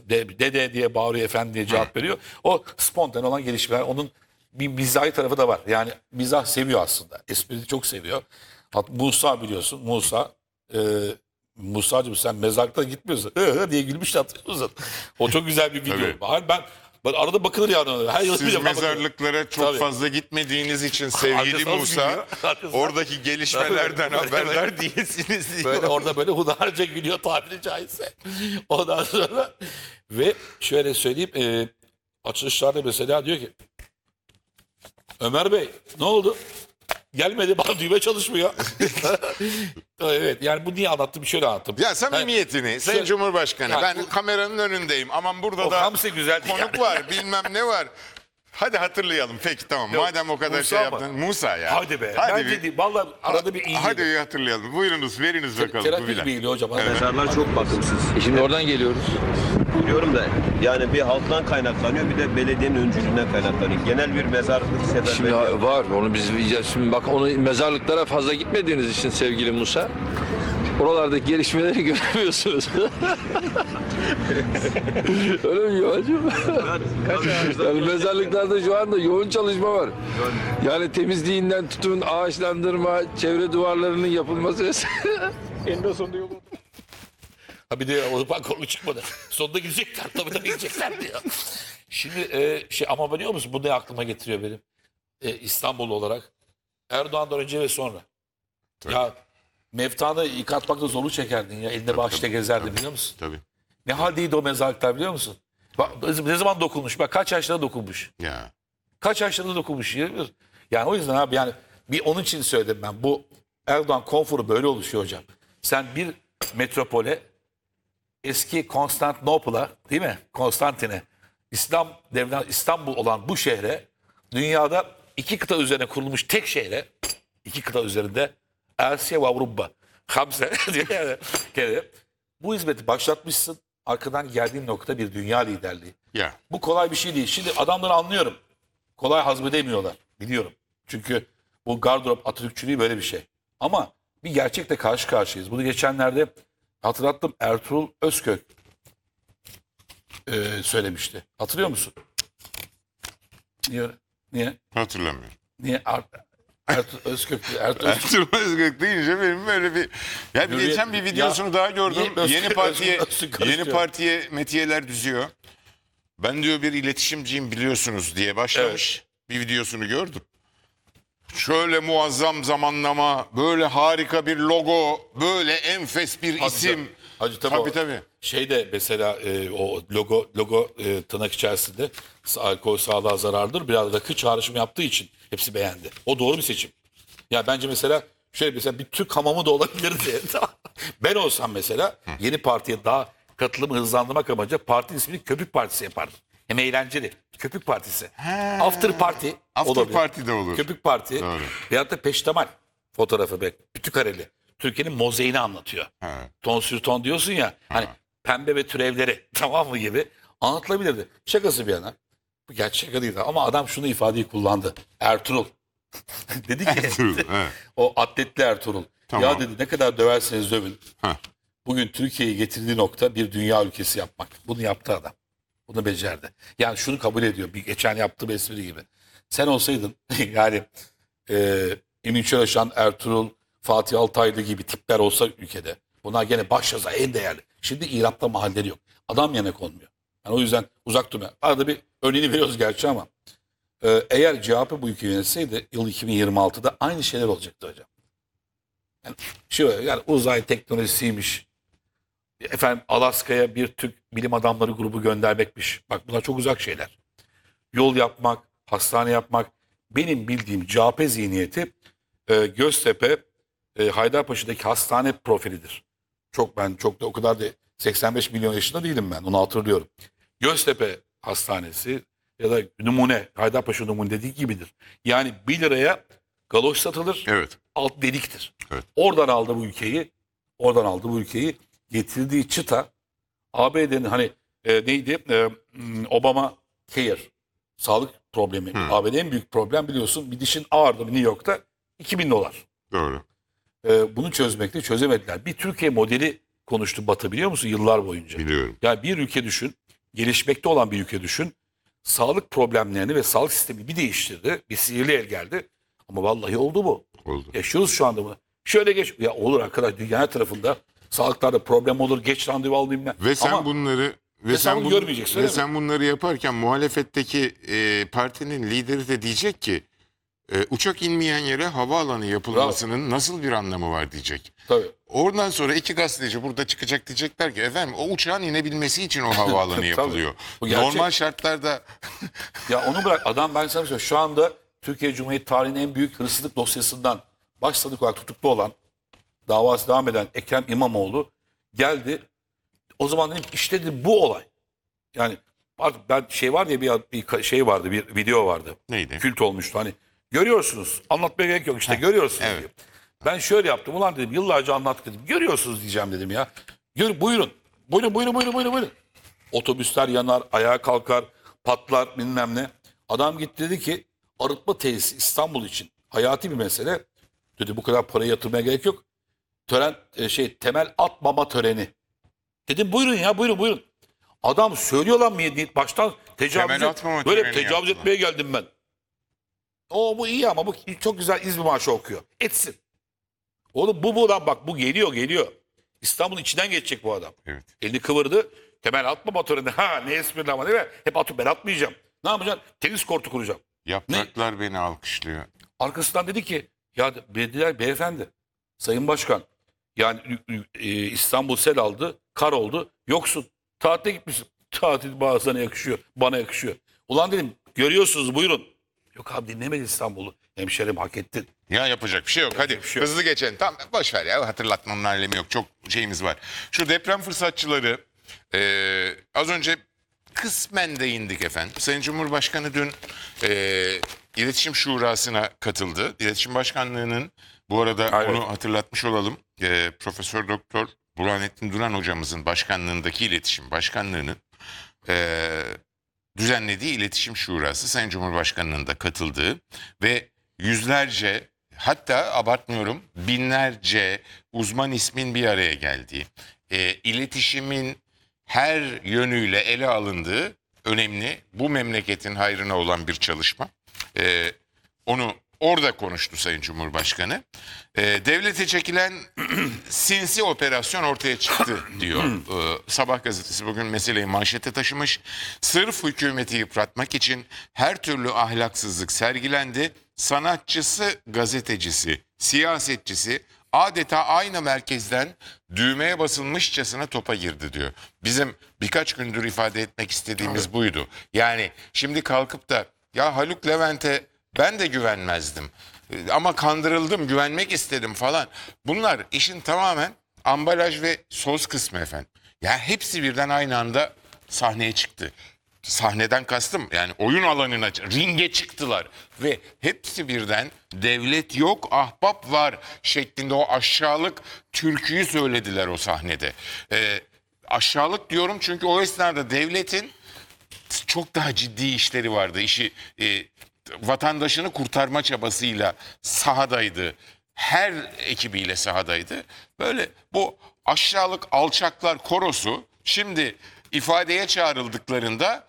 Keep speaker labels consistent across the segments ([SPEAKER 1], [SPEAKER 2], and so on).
[SPEAKER 1] dede diye bağırıyor, efendi diye cevap veriyor. O spontane olan gelişmeler. Onun bir mizahi tarafı da var. Yani mizah seviyor aslında. Espriyi çok seviyor. Musa biliyorsun. Musa'cığım sen mezarlıkta gitmiyorsun. Diye gülmüş, hatırlıyor musun? O çok güzel bir video.
[SPEAKER 2] Tabii.
[SPEAKER 1] Ben arada bakılır yani. Her yıl
[SPEAKER 2] Siz mezarlıklara çok
[SPEAKER 1] Tabii.
[SPEAKER 2] fazla gitmediğiniz için sevgili
[SPEAKER 1] Arkası
[SPEAKER 2] Musa
[SPEAKER 1] gülüyor. Arkası-
[SPEAKER 2] oradaki gelişmelerden
[SPEAKER 1] Tabii.
[SPEAKER 2] haberdar değilsiniz diyor.
[SPEAKER 1] Böyle orada böyle hunharca gülüyor tabiri caizse. Ondan sonra ve şöyle söyleyeyim, açılışlarda mesela diyor ki, Ömer Bey ne oldu? Gelmedi, bana düğme çalışmıyor. Evet, yani bu niye anlattım, şöyle anlattım.
[SPEAKER 2] Ya samimiyetini Sayın
[SPEAKER 1] Şöyle-
[SPEAKER 2] Cumhurbaşkanı,
[SPEAKER 1] Ya
[SPEAKER 2] ben
[SPEAKER 1] bu-
[SPEAKER 2] kameranın önündeyim aman burada
[SPEAKER 1] O
[SPEAKER 2] da
[SPEAKER 1] hamsi güzeldi
[SPEAKER 2] konuk
[SPEAKER 1] yani.
[SPEAKER 2] var bilmem ne var. Hadi hatırlayalım peki tamam
[SPEAKER 1] Yok,
[SPEAKER 2] madem o kadar
[SPEAKER 1] Musa
[SPEAKER 2] şey
[SPEAKER 1] mı?
[SPEAKER 2] yaptın. Musa ya.
[SPEAKER 1] Hadi be.
[SPEAKER 2] Hadi
[SPEAKER 1] Bence değil. Vallahi arada bir iyi.
[SPEAKER 2] Hadi bir hatırlayalım. Buyurunuz veriniz bakalım.
[SPEAKER 1] Terapi
[SPEAKER 2] Kubilay.
[SPEAKER 1] gibi geliyor hocam.
[SPEAKER 3] Mezarlar çok bakımsız.
[SPEAKER 4] Şimdi oradan geliyoruz.
[SPEAKER 3] Biliyorum da yani bir halktan kaynaklanıyor bir de belediyenin öncülüğünden kaynaklanıyor. Genel bir mezarlık
[SPEAKER 4] Şimdi
[SPEAKER 3] seferberliği.
[SPEAKER 4] var onu biz yiyeceğiz. Şimdi bak onu mezarlıklara fazla gitmediğiniz için sevgili Musa. Oralardaki gelişmeleri göremiyorsunuz. Öyle mi Yoğacığım? Yani mezarlıklarda şu anda yoğun çalışma var. Yani temizliğinden tutun ağaçlandırma, çevre duvarlarının yapılması. Eninde sonunda yolu.
[SPEAKER 1] Ha bir de o bak konu çıkmadı. Sonunda gidecekler, tabii da gidecekler diyor. Şimdi ama biliyor musun bu ne aklıma getiriyor benim? İstanbul olarak Erdoğan'dan önce ve sonra.
[SPEAKER 2] Tabii.
[SPEAKER 1] Ya mevtanı yıkatmakta zorluk çekerdin ya. Elinde bağışta gezerdin, biliyor musun?
[SPEAKER 2] Tabii.
[SPEAKER 1] Ne haldeydi o mezarlıklar, biliyor musun? Bak, ne zaman dokunmuş? Bak kaç yaşlarında dokunmuş.
[SPEAKER 2] Ya.
[SPEAKER 1] Kaç yaşlarında dokunmuş. Yani o yüzden abi, yani bir onun için söyledim ben. Bu Erdoğan konforu böyle oluşuyor hocam. Sen bir metropole, eski Konstantinopol'a, değil mi? Konstantine, İslam devlet İstanbul olan bu şehre, dünyada 2 kıta üzerine kurulmuş tek şehre, 2 kıta üzerinde Asya ve Avrupa. Hamse diye kere bu hizmeti başlatmışsın. Arkadan geldiğin nokta bir dünya liderliği.
[SPEAKER 2] Ya.
[SPEAKER 1] Bu kolay bir şey değil. Şimdi adamları anlıyorum. Kolay hazmedemiyorlar. Biliyorum. Çünkü bu gardırop Atatürkçülüğü böyle bir şey. Ama bir gerçekle karşı karşıyayız. Bunu geçenlerde hatırlattım. Ertuğrul Özkök söylemişti. Hatırlıyor musun? Niye? Niye?
[SPEAKER 2] Hatırlamıyorum.
[SPEAKER 1] Niye? Ertuğrul Özkök.
[SPEAKER 2] Ertuğrul Özgök deyince benim böyle bir... Ya
[SPEAKER 1] Hürriyet-
[SPEAKER 2] geçen bir videosunu
[SPEAKER 1] Ya,
[SPEAKER 2] daha gördüm.
[SPEAKER 1] niye
[SPEAKER 2] Yeni partiye
[SPEAKER 1] Özgür karıştırıyor?
[SPEAKER 2] yeni partiye metiyeler düzüyor. Ben diyor bir iletişimciyim biliyorsunuz diye başlamış. Bir videosunu gördüm. Şöyle muazzam zamanlama, böyle harika bir logo, böyle enfes bir isim.
[SPEAKER 1] Hacı
[SPEAKER 2] Tabii tabii.
[SPEAKER 1] Şeyde mesela o logo tırnak içerisinde alkol sağlığa zararlıdır. Biraz rakı çağrışımı yaptığı için hepsi beğendi. O doğru bir seçim. Ya bence mesela şöyle mesela bir Türk hamamı da olabilirdi. Ben olsam mesela yeni partiye daha katılımı hızlandırmak amacıyla parti ismini Köpük Partisi yapardım. Hem eğlenceli. Köpük Partisi. After Party
[SPEAKER 2] After
[SPEAKER 1] olabilir.
[SPEAKER 2] Party de olur.
[SPEAKER 1] Köpük Parti.
[SPEAKER 2] Doğru.
[SPEAKER 1] Veyahut da Peştemal fotoğrafı be. Ütü kareli. Türkiye'nin mozaiğini anlatıyor.
[SPEAKER 2] Evet.
[SPEAKER 1] Ton sür ton diyorsun ya. Hani pembe ve türevleri tamam mı gibi anlatılabilirdi. Şakası bir yana. Bu gerçek şaka değil ama adam şunu ifadeyi kullandı. Ertuğrul. Dedi ki
[SPEAKER 2] Ertuğrul, evet.
[SPEAKER 1] o atletli Ertuğrul.
[SPEAKER 2] Tamam.
[SPEAKER 1] Ya dedi ne kadar döverseniz dövün.
[SPEAKER 2] Heh.
[SPEAKER 1] Bugün Türkiye'yi getirdiği nokta bir dünya ülkesi yapmak. Bunu yaptı adam. Bunu becerdi. Yani şunu kabul ediyor. Bir geçen yaptığı bir espri gibi. Sen olsaydın yani Emin Çöreşan, Ertuğrul, Fatih Altaylı gibi tipler olsa ülkede. Bunlar gene başyazar en değerli. Şimdi İrab'da mahalleri yok. Adam yemek olmuyor. Yani o yüzden uzak durma. Arada bir örneğini veriyoruz gerçi ama eğer CHP bu ülkeyi yönetseydi yıl 2026'da aynı şeyler olacaktı hocam. Yani şöyle yani uzay teknolojisiymiş. Efendim Alaska'ya bir Türk bilim adamları grubu göndermekmiş. Bak bunlar çok uzak şeyler. Yol yapmak, hastane yapmak. Benim bildiğim CHP zihniyeti Göztepe, Haydarpaşa'daki hastane profilidir. Çok da o kadar da 85 milyon yaşında değilim ben. Onu hatırlıyorum. Göztepe Hastanesi ya da numune, Haydarpaşa numune dediği gibidir. Yani 1 liraya galoş satılır.
[SPEAKER 2] Evet.
[SPEAKER 1] Alt deliktir.
[SPEAKER 2] Evet.
[SPEAKER 1] Oradan aldı bu ülkeyi. Getirdiği çıta ABD'nin hani neydi? Obama Care. Sağlık problemi. ABD'nin en büyük problem biliyorsun. Bir dişin ağrıdı New York'ta $2.000.
[SPEAKER 2] Doğru.
[SPEAKER 1] Bunu çözemediler. Bir Türkiye modeli konuştu Batı biliyor musun yıllar boyunca.
[SPEAKER 2] Biliyorum.
[SPEAKER 1] Yani bir ülke düşün. gelişmekte olan bir ülke düşün. Sağlık problemlerini ve sağlık sistemi bir değiştirdi. Bir sihirli el geldi. Ama vallahi oldu bu.
[SPEAKER 2] Oldu.
[SPEAKER 1] Yaşıyoruz şu anda bunu. Şöyle geç. Ya olur arkadaş, dünya her tarafında sağlıklarda problem olur. Geç randevu alayım ben.
[SPEAKER 2] Ve sen
[SPEAKER 1] Ama
[SPEAKER 2] bunları
[SPEAKER 1] bunu görmeyeceksin,
[SPEAKER 2] ve
[SPEAKER 1] öyle mi?
[SPEAKER 2] sen bunları yaparken muhalefetteki partinin lideri de diyecek ki uçak inmeyen yere havaalanı yapılmasının nasıl bir anlamı var diyecek.
[SPEAKER 1] tabii.
[SPEAKER 2] Oradan sonra iki gazeteci burada çıkacak, diyecekler ki efendim o uçağın inebilmesi için o havaalanı
[SPEAKER 1] Tabii.
[SPEAKER 2] yapılıyor.
[SPEAKER 1] Bu gerçek.
[SPEAKER 2] Normal şartlarda
[SPEAKER 1] Ya onu bırak, adam ben sana söyleyeyim. Şu anda Türkiye Cumhuriyeti tarihinin en büyük hırsızlık dosyasından başsadık olarak tutuklu olan, davası devam eden Ekrem İmamoğlu geldi. O zaman dedim ki işte dedim, bu olay. Yani artık ben şey var ya, bir şey vardı, bir video vardı.
[SPEAKER 2] Neydi?
[SPEAKER 1] Kült olmuştu hani. Görüyorsunuz. Anlatmaya gerek yok işte, görüyorsunuz
[SPEAKER 2] evet.
[SPEAKER 1] diyor. Ben şöyle yaptım. Ulan dedim, yıllarca anlattık dedim. Görüyorsunuz diyeceğim dedim ya. Buyurun. Buyurun. Otobüsler yanar, ayağa kalkar, patlar bilmem ne. Adam gitti dedi ki arıtma tesisi İstanbul için hayati bir mesele. Dedi bu kadar parayı yatırmaya gerek yok. Tören temel atmama töreni. Dedim buyurun ya, buyurun. Adam söylüyor lan mı baştan
[SPEAKER 2] Temel
[SPEAKER 1] tecavüz
[SPEAKER 2] atmama
[SPEAKER 1] böyle
[SPEAKER 2] töreni
[SPEAKER 1] tecavüz
[SPEAKER 2] yaptılar.
[SPEAKER 1] etmeye geldim ben. Bu iyi ama bu çok güzel İzmir Marşı okuyor. Etsin. Oğlum bu lan bak, bu geliyor. İstanbul'un içinden geçecek bu adam.
[SPEAKER 2] Evet.
[SPEAKER 1] Elini kıvırdı. Temel atma töreni. Ha ne esprili ama değil mi? Hep ben atmayacağım. Ne yapacaksın? Tenis kortu kuracağım.
[SPEAKER 2] Yapraklar beni alkışlıyor.
[SPEAKER 1] Arkasından dedi ki ya dediler beyefendi, sayın başkan, yani İstanbul sel aldı, kar oldu, yoksun. Tatile gitmişsin. Tatil bazılarına yakışıyor, bana yakışıyor. Ulan dedim görüyorsunuz buyurun. Yok abi, dinlemedi İstanbul'u. Hemşerim, hak ettin.
[SPEAKER 2] Ya yapacak bir şey yok. Hadi
[SPEAKER 1] bir şey yok.
[SPEAKER 2] hızlı geçelim. Tamam boş ver ya, hatırlatmanın alemi yok. Çok şeyimiz var. Şu deprem fırsatçıları az önce kısmen değindik efendim. Sayın Cumhurbaşkanı dün İletişim Şurası'na katıldı. İletişim Başkanlığı'nın, bu arada
[SPEAKER 1] Aynen.
[SPEAKER 2] onu hatırlatmış olalım. Profesör Doktor Burhanettin Duran hocamızın başkanlığındaki İletişim Başkanlığı'nın düzenlediği İletişim Şurası, Sayın Cumhurbaşkanı'nın da katıldığı ve yüzlerce, hatta abartmıyorum, binlerce uzman ismin bir araya geldiği, iletişimin her yönüyle ele alındığı önemli, bu memleketin hayrına olan bir çalışma. Onu orada konuştu Sayın Cumhurbaşkanı. Devlete çekilen sinsi operasyon ortaya çıktı diyor. Sabah gazetesi bugün meseleyi manşete taşımış. Sırf hükümeti yıpratmak için her türlü ahlaksızlık sergilendi. Sanatçısı, gazetecisi, siyasetçisi adeta aynı merkezden düğmeye basılmışçasına topa girdi diyor. Bizim birkaç gündür ifade etmek istediğimiz buydu. Yani şimdi kalkıp da ya Haluk Levent'e ben de güvenmezdim ama kandırıldım, güvenmek istedim falan. Bunlar işin tamamen ambalaj ve söz kısmı efendim. Ya hepsi birden aynı anda sahneye çıktı. Sahneden kastım yani oyun alanına, ringe çıktılar ve hepsi birden devlet yok, ahbap var şeklinde o aşağılık türküyü söylediler o sahnede. Aşağılık diyorum çünkü o esnada devletin çok daha ciddi işleri vardı. İşi vatandaşını kurtarma çabasıyla sahadaydı. Her ekibiyle sahadaydı. Böyle bu aşağılık alçaklar korosu şimdi ifadeye çağrıldıklarında,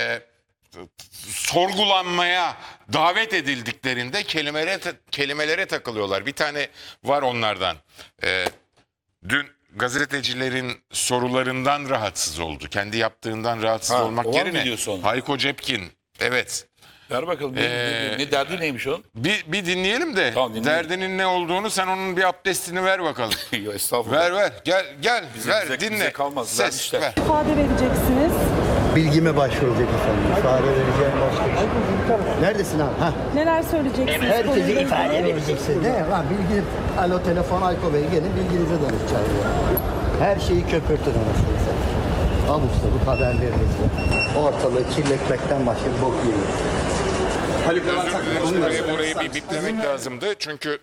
[SPEAKER 2] sorgulanmaya davet edildiklerinde kelimelere takılıyorlar. Bir tane var onlardan. Dün gazetecilerin sorularından rahatsız oldu. Kendi yaptığından rahatsız
[SPEAKER 1] Ha,
[SPEAKER 2] olmak
[SPEAKER 1] o var mı
[SPEAKER 2] yerine
[SPEAKER 1] diyorsun onu?
[SPEAKER 2] Hayko Cepkin, evet.
[SPEAKER 1] Ver bakalım ne derdi neymiş onun?
[SPEAKER 2] Bir dinleyelim de
[SPEAKER 1] Tamam, dinleyelim.
[SPEAKER 2] derdinin ne olduğunu, sen onun bir abdestini ver bakalım.
[SPEAKER 1] Yok estağfurullah.
[SPEAKER 2] ver gel ver
[SPEAKER 1] bize
[SPEAKER 2] dinle.
[SPEAKER 1] kalmaz,
[SPEAKER 2] Ses
[SPEAKER 1] vermişler.
[SPEAKER 2] ver.
[SPEAKER 5] İfade vereceksiniz.
[SPEAKER 6] Bilgime başvuracak efendim. İfade vereceğim başka bir şey. Neredesin abi? Ha.
[SPEAKER 5] Neler söyleyeceksiniz?
[SPEAKER 6] Herkese
[SPEAKER 5] konuyla
[SPEAKER 6] ifade
[SPEAKER 5] ilgili?
[SPEAKER 6] vereceksin. Ne? Lan bilgi, alo telefon Ayko Bey gelin bilginize danışacağız. Her şeyi köpürtün anasını satayım. Abuk sabuk haberlerinizle. Ortalığı kirletmekten başka bir bok yiyor.
[SPEAKER 2] Orayı bir biplemek lazımdı çünkü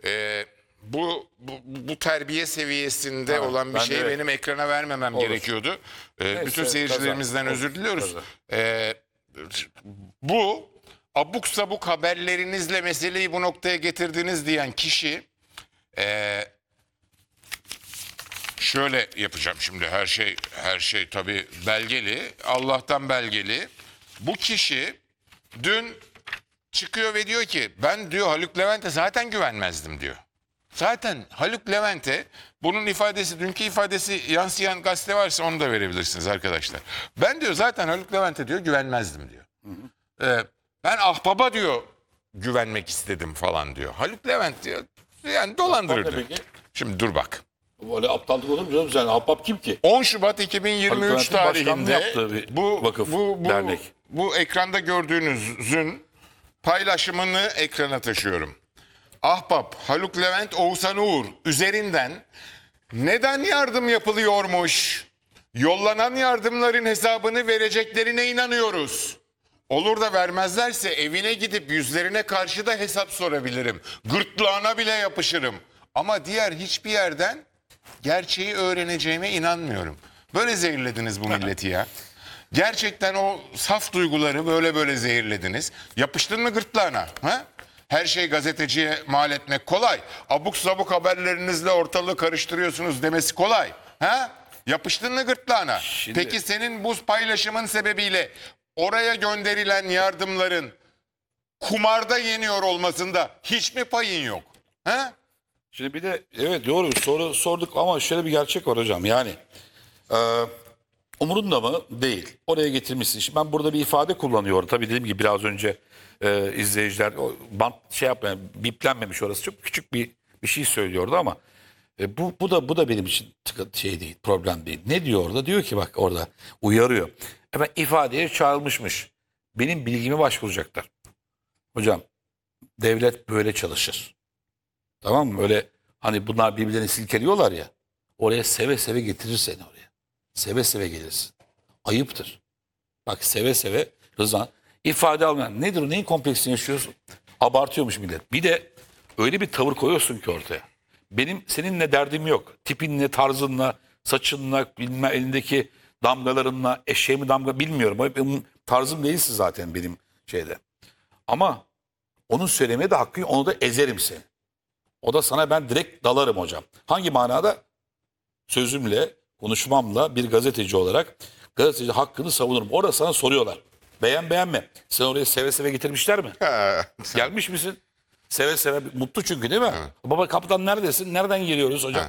[SPEAKER 2] bu terbiye seviyesinde olan bir
[SPEAKER 1] ben
[SPEAKER 2] şeyi
[SPEAKER 1] de-
[SPEAKER 2] benim ekrana vermemem gerekiyordu. Bütün seyircilerimizden
[SPEAKER 1] kaza.
[SPEAKER 2] özür diliyoruz.
[SPEAKER 1] Kaza.
[SPEAKER 2] Bu abuk sabuk haberlerinizle meseleyi bu noktaya getirdiniz diyen kişi şöyle yapacağım şimdi, her şey tabii belgeli. Allah'tan belgeli. Bu kişi dün çıkıyor ve diyor ki ben diyor Haluk Levent'e zaten güvenmezdim diyor. Zaten Haluk Levent'e bunun ifadesi, dünkü ifadesi yansıyan gazete varsa onu da verebilirsiniz arkadaşlar. Ben diyor zaten Haluk Levent'e diyor güvenmezdim diyor. Ben Ahbap'a diyor güvenmek istedim falan diyor. Haluk Levent diyor yani dolandırır
[SPEAKER 1] Ahbap ne
[SPEAKER 2] diyor.
[SPEAKER 1] peki?
[SPEAKER 2] Şimdi dur bak.
[SPEAKER 1] Böyle aptallık olur mu canım? Sen Ahbap kim ki?
[SPEAKER 2] 10 Şubat
[SPEAKER 1] Haluk
[SPEAKER 2] 2023
[SPEAKER 1] Levent'in başkanlığı
[SPEAKER 2] tarihinde
[SPEAKER 1] yaptığı bir vakıf, dernek.
[SPEAKER 2] bu ekranda gördüğünüzün paylaşımını ekrana taşıyorum. Ahbap, Haluk Levent, Oğuzhan Uğur üzerinden neden yardım yapılıyormuş? Yollanan yardımların hesabını vereceklerine inanıyoruz. Olur da vermezlerse evine gidip yüzlerine karşı da hesap sorabilirim. Gırtlağına bile yapışırım. Ama diğer hiçbir yerden gerçeği öğreneceğime inanmıyorum. Böyle zehirlediniz bu milleti ya. Gerçekten o saf duyguları böyle zehirlediniz. Yapıştın mı gırtlağına? Ha? Her şey gazeteciye mal etmek kolay. Abuk sabuk haberlerinizle ortalığı karıştırıyorsunuz demesi kolay. Ha? Yapıştın mı gırtlağına?
[SPEAKER 1] Şimdi-
[SPEAKER 2] Peki senin bu paylaşımın sebebiyle oraya gönderilen yardımların kumarda yeniyor olmasında hiç mi payın yok? Ha?
[SPEAKER 1] Şimdi bir de evet doğru soru sorduk ama şöyle bir gerçek var hocam. Yani umurunda mı? Değil. Oraya getirmişsin. Şimdi ben burada bir ifade kullanıyorum. Tabii dediğim gibi biraz önce izleyiciler o bant şey yapmayan biplenmemiş orası. Çok küçük bir şey söylüyordu ama bu da benim için şey değil, problem değil. Ne diyor orada? Diyor ki bak orada uyarıyor. İfadeye çağrılmışmış. Benim bilgime başvuracaklar. Hocam devlet böyle çalışır. Tamam mı? Öyle hani bunlar birbirlerini silkeliyorlar ya. Oraya seve seve getirir seni oraya. Seve seve gelirsin. Ayıptır. Bak seve seve Rıza ifade almayan nedir o? Neyin kompleksini yaşıyorsun? Abartıyormuş millet. Bir de öyle bir tavır koyuyorsun ki ortaya. Benim seninle derdim yok. Tipinle, tarzınla, saçınla, bilmem elindeki damgalarınla, eşeğimi damga bilmiyorum. Benim tarzım değilsin zaten benim şeyde. Ama onun söylemeye de hakkı yok. Onu da ezerim seni. O da sana ben direkt dalarım hocam. Hangi manada? Sözümle, konuşmamla bir gazeteci olarak gazeteci hakkını savunurum. Orada sana soruyorlar. Beğenme. Sen oraya seve seve getirmişler mi? Gelmiş misin? Seve seve. Mutlu çünkü değil mi? Baba kaptan neredesin? Nereden geliyoruz hocam?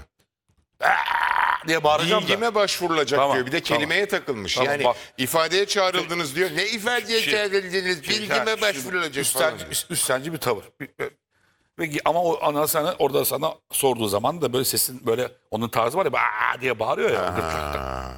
[SPEAKER 1] Diye bağıracağım da.
[SPEAKER 2] Bilgime başvurulacak
[SPEAKER 1] Tamam,
[SPEAKER 2] diyor. Bir de kelimeye takılmış.
[SPEAKER 1] Tamam,
[SPEAKER 2] Yani
[SPEAKER 1] bak.
[SPEAKER 2] ifadeye çağrıldınız diyor. Ne ifadeye çağrıldınız? Bilgime başvurulacak falan.
[SPEAKER 1] Üstlenci bir tavır. Ama o sana orada sana sorduğu zaman da böyle sesin böyle onun tarzı var ya "Aa!" diye bağırıyor ya.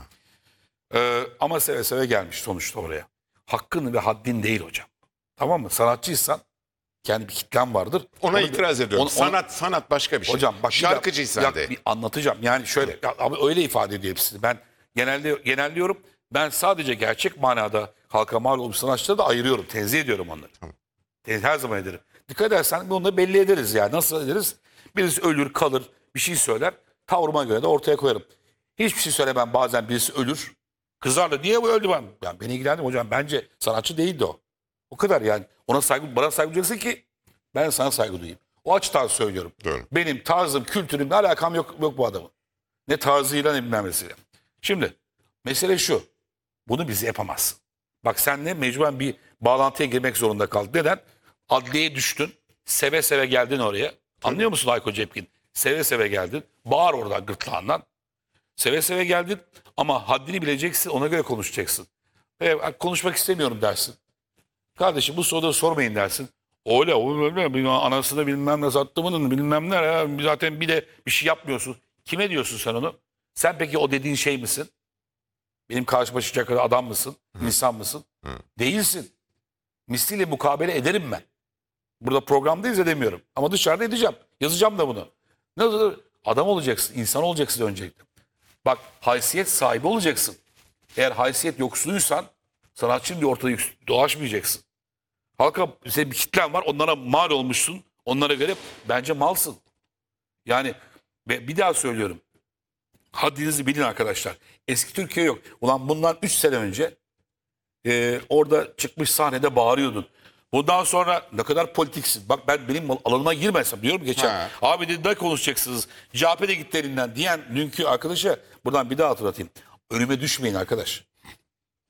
[SPEAKER 1] Ama seve seve gelmiş sonuçta oraya. Hakkın ve haddin değil hocam. Tamam mı? Sanatçıysan kendi bir kitlen vardır.
[SPEAKER 2] Ona
[SPEAKER 1] Onu-
[SPEAKER 2] itiraz ediyorum. Sanat başka bir şey.
[SPEAKER 1] Hocam bak
[SPEAKER 2] şarkıcıysan de.
[SPEAKER 1] bir anlatacağım. Yani şöyle abi öyle ifade ediyor hepsini. Ben genelliyorum. Ben sadece gerçek manada halka mal olmuş sanatçıları da ayırıyorum. Tenzih ediyorum onları. Her zaman ederim. Dikkat edersen bunu da belli ederiz yani. Nasıl ederiz? Birisi ölür kalır bir şey söyler. Tavrıma göre de ortaya koyarım. Hiçbir şey söylemem bazen birisi ölür. Kızar da niye bu öldü ben? Yani beni ilgilendirmiyor hocam. Bence sanatçı değildi o. O kadar yani. Bana saygı duyacaksın ki ben sana saygı duyayım. O açıdan söylüyorum.
[SPEAKER 2] Doğru.
[SPEAKER 1] Benim tarzım, kültürümle alakam yok bu adamın. Ne tarzıyla ne bilmem nesiyle. Şimdi mesele şu. Bunu bizi yapamazsın. Bak senle mecburen bir bağlantıya girmek zorunda kaldın. Neden? Adliyeye düştün. Seve seve geldin oraya. Anlıyor musun Hayko Cepkin? Seve seve geldin. Bağır oradan gırtlağından. Seve seve geldin ama haddini bileceksin. Ona göre konuşacaksın. Konuşmak istemiyorum dersin. Kardeşim bu soruları sormayın dersin. Öyle anasını bilmem ne sattı bunun bilmem ne. Ya. Zaten bir de bir şey yapmıyorsun. Kime diyorsun sen onu? Sen peki o dediğin şey misin? Benim karşıma çıkacak kadar adam mısın? İnsan mısın? Değilsin. Misliyle mukabele ederim ben. Burada programdayız edemiyorum. Ama dışarıda edeceğim. Yazacağım da bunu. Ne olur? Adam olacaksın. İnsan olacaksın öncelikle. Bak haysiyet sahibi olacaksın. Eğer haysiyet yoksuluysan sanatçının bir ortada dolaşmayacaksın. Halka senin bir kitlen var. Onlara mal olmuşsun. Onlara göre bence malsın. Yani bir daha söylüyorum. Haddinizi bilin arkadaşlar. Eski Türkiye yok. Ulan bundan 3 sene önce orada çıkmış sahnede bağırıyordun. Bundan sonra ne kadar politiksin. Bak ben benim alanıma girmezsem diyorum geçen.
[SPEAKER 2] Ha.
[SPEAKER 1] Abi dedi ne konuşacaksınız? CHP de gitti elinden diyen dünkü arkadaşa buradan bir daha hatırlatayım. Önüme düşmeyin arkadaş.